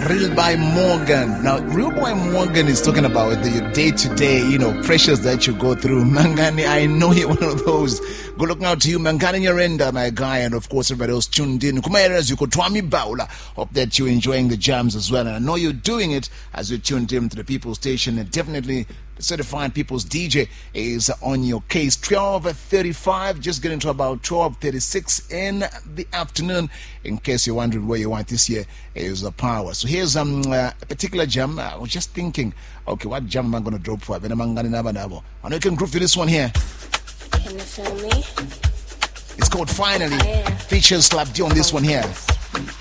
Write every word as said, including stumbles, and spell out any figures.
Real by Morgan. Now, Real by Morgan is talking about the day-to-day, you know, pressures that you go through. Mangani, I know you're one of those. Good looking out to you, Mangani Nyarenda, my guy, and of course everybody else tuned in. Kuma areas you could Twami Baula. Hope that you're enjoying the jams as well. And I know you're doing it as you tuned in to the People's Station, and definitely the certified People's D J is on your case. twelve thirty-five, just getting to about twelve thirty-six in the afternoon. In case you're wondering where you want this year is the power. So here's um, uh, a particular jam. I was just thinking, okay, what jam am I going to drop for? I know you can group to this one here. Can you feel me? It's called Finally. Features Slap D on this one here.